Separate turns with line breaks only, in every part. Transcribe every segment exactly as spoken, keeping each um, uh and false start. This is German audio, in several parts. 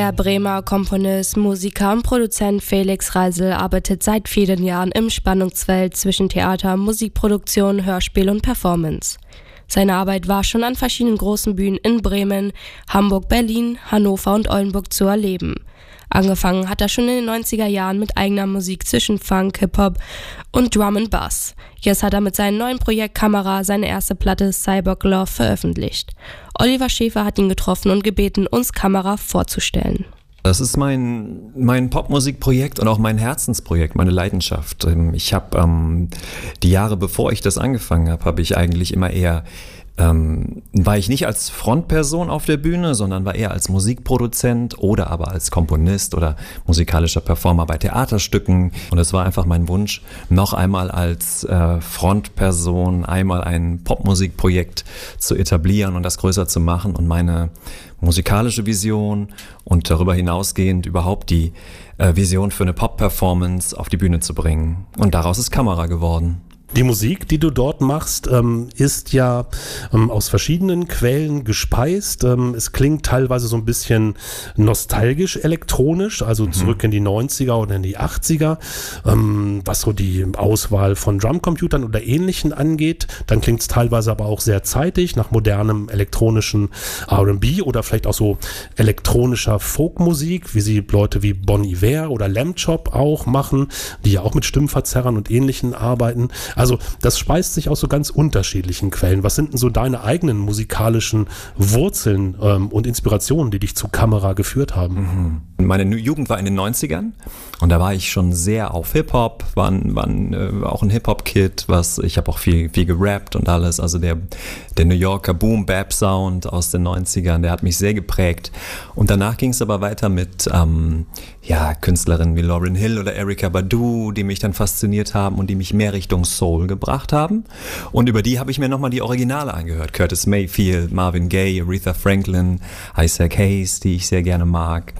Der Bremer Komponist, Musiker und Produzent Felix Reisel arbeitet seit vielen Jahren im Spannungsfeld zwischen Theater, Musikproduktion, Hörspiel und Performance. Seine Arbeit war schon an verschiedenen großen Bühnen in Bremen, Hamburg, Berlin, Hannover und Oldenburg zu erleben. Angefangen hat er schon in den neunziger Jahren mit eigener Musik zwischen Funk, Hip-Hop und Drum and Bass. Jetzt hat er mit seinem neuen Projekt Camera seine erste Platte Cyborg Love veröffentlicht. Oliver Schäfer hat ihn getroffen und gebeten, uns Camera vorzustellen.
Das ist mein, mein Popmusikprojekt und auch mein Herzensprojekt, meine Leidenschaft. Ich habe ähm, die Jahre, bevor ich das angefangen habe, habe ich eigentlich immer eher Ähm, war ich nicht als Frontperson auf der Bühne, sondern war eher als Musikproduzent oder aber als Komponist oder musikalischer Performer bei Theaterstücken. Und es war einfach mein Wunsch, noch einmal als äh, Frontperson einmal ein Popmusikprojekt zu etablieren und das größer zu machen und meine musikalische Vision und darüber hinausgehend überhaupt die äh, Vision für eine Pop-Performance auf die Bühne zu bringen. Und daraus ist Camera geworden.
Die Musik, die du dort machst, ähm, ist ja ähm, aus verschiedenen Quellen gespeist. Ähm, es klingt teilweise so ein bisschen nostalgisch elektronisch, also mhm. zurück in die neunziger oder in die achtziger. Ähm, was so die Auswahl von Drumcomputern oder Ähnlichen angeht, dann klingt es teilweise aber auch sehr zeitig nach modernem elektronischen R and B oder vielleicht auch so elektronischer Folkmusik, wie sie Leute wie Bon Iver oder Lamb Chop auch machen, die ja auch mit Stimmverzerrern und Ähnlichen arbeiten. Also das speist sich aus so ganz unterschiedlichen Quellen. Was sind denn so deine eigenen musikalischen Wurzeln ähm, und Inspirationen, die dich zu Camera geführt haben?
Mhm. Meine Jugend war in den neunzigern und da war ich schon sehr auf Hip-Hop, war, ein, war ein, äh, auch ein Hip-Hop-Kid, was ich habe auch viel, viel gerappt und alles. Also der, der New Yorker Boom-Bap-Sound aus den neunzigern, der hat mich sehr geprägt. Und danach ging es aber weiter mit ähm, ja, Künstlerinnen wie Lauryn Hill oder Erykah Badu, die mich dann fasziniert haben und die mich mehr Richtung Soul gebracht haben. Und über die habe ich mir nochmal die Originale angehört. Curtis Mayfield, Marvin Gaye, Aretha Franklin, Isaac Hayes, die ich sehr gerne mag.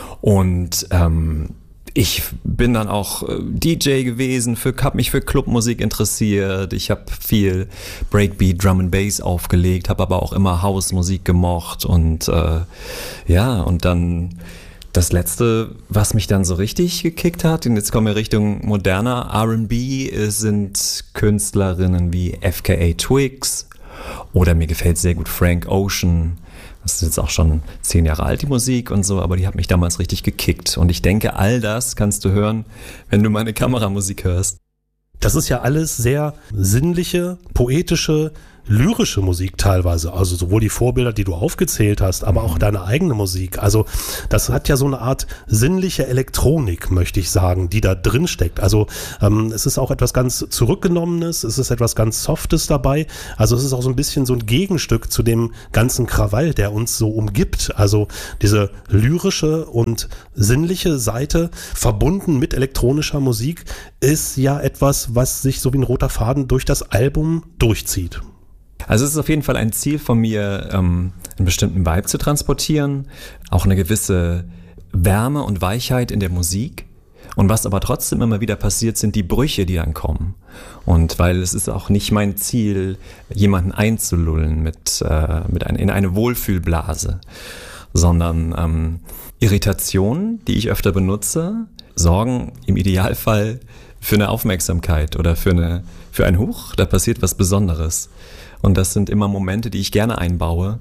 Und ähm, ich bin dann auch D J gewesen, für, habe mich für Clubmusik interessiert. Ich habe viel Breakbeat, Drum and Bass aufgelegt, habe aber auch immer Housemusik gemocht. Und äh, ja, und dann das Letzte, was mich dann so richtig gekickt hat, und jetzt kommen wir Richtung moderner R and B, sind Künstlerinnen wie F K A Twigs oder mir gefällt sehr gut Frank Ocean. Das ist jetzt auch schon zehn Jahre alt, die Musik und so, aber die hat mich damals richtig gekickt. Und ich denke, all das kannst du hören, wenn du meine Kameramusik hörst.
Das ist ja alles sehr sinnliche, poetische, lyrische Musik teilweise, also sowohl die Vorbilder, die du aufgezählt hast, aber auch deine eigene Musik. Also das hat ja so eine Art sinnliche Elektronik, möchte ich sagen, die da drin steckt. Also ähm, es ist auch etwas ganz Zurückgenommenes, es ist etwas ganz Softes dabei. Also es ist auch so ein bisschen so ein Gegenstück zu dem ganzen Krawall, der uns so umgibt. Also diese lyrische und sinnliche Seite verbunden mit elektronischer Musik ist ja etwas, was sich so wie ein roter Faden durch das Album durchzieht.
Also es ist auf jeden Fall ein Ziel von mir, ähm, einen bestimmten Vibe zu transportieren, auch eine gewisse Wärme und Weichheit in der Musik. Und was aber trotzdem immer wieder passiert, sind die Brüche, die dann kommen. Und weil es ist auch nicht mein Ziel, jemanden einzulullen mit, äh, mit ein, in eine Wohlfühlblase, sondern ähm, Irritationen, die ich öfter benutze, sorgen im Idealfall für eine Aufmerksamkeit oder für, eine, für ein Huch, da passiert was Besonderes. Und das sind immer Momente, die ich gerne einbaue,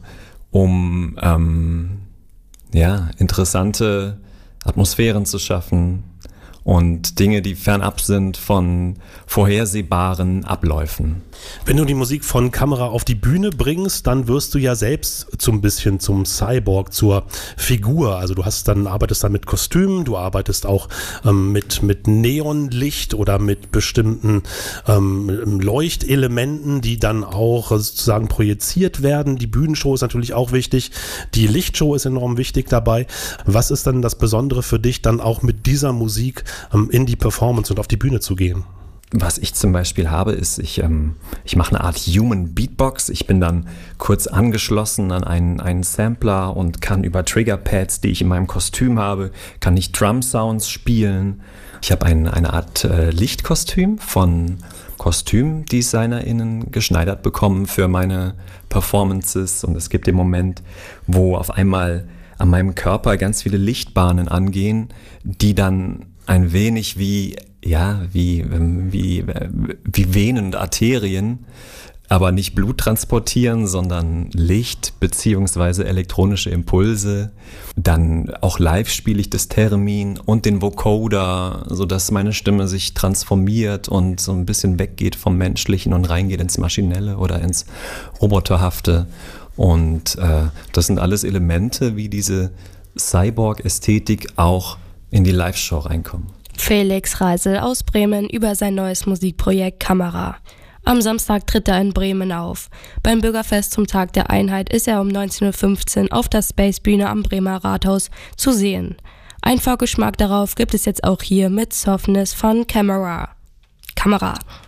um ähm, ja, interessante Atmosphären zu schaffen und Dinge, die fernab sind von vorhersehbaren Abläufen.
Wenn du die Musik von Camera auf die Bühne bringst, dann wirst du ja selbst so ein bisschen zum Cyborg, zur Figur. Also du hast dann, arbeitest dann mit Kostümen, du arbeitest auch ähm, mit, mit Neonlicht oder mit bestimmten ähm, Leuchtelementen, die dann auch sozusagen projiziert werden. Die Bühnenshow ist natürlich auch wichtig. Die Lichtshow ist enorm wichtig dabei. Was ist dann das Besondere für dich, dann auch mit dieser Musik ähm, in die Performance und auf die Bühne zu gehen?
Was ich zum Beispiel habe, ist, ich, ähm, ich mache eine Art Human Beatbox. Ich bin dann kurz angeschlossen an einen, einen Sampler und kann über Triggerpads, die ich in meinem Kostüm habe, kann ich Drum-Sounds spielen. Ich habe ein, eine Art äh, Lichtkostüm von KostümdesignerInnen geschneidert bekommen für meine Performances. Und es gibt den Moment, wo auf einmal an meinem Körper ganz viele Lichtbahnen angehen, die dann ein wenig wie, ja, wie, wie, wie Venen und Arterien, aber nicht Blut transportieren, sondern Licht beziehungsweise elektronische Impulse. Dann auch live spiele ich das Theremin und den Vocoder, sodass meine Stimme sich transformiert und so ein bisschen weggeht vom Menschlichen und reingeht ins Maschinelle oder ins Roboterhafte. Und äh, das sind alles Elemente, wie diese Cyborg-Ästhetik auch in die Live-Show reinkommen.
Felix Reisel aus Bremen über sein neues Musikprojekt Kamera. Am Samstag tritt er in Bremen auf. Beim Bürgerfest zum Tag der Einheit ist er um neunzehn Uhr fünfzehn auf der Space-Bühne am Bremer Rathaus zu sehen. Ein Vorgeschmack darauf gibt es jetzt auch hier mit Softness von Kamera. Kamera.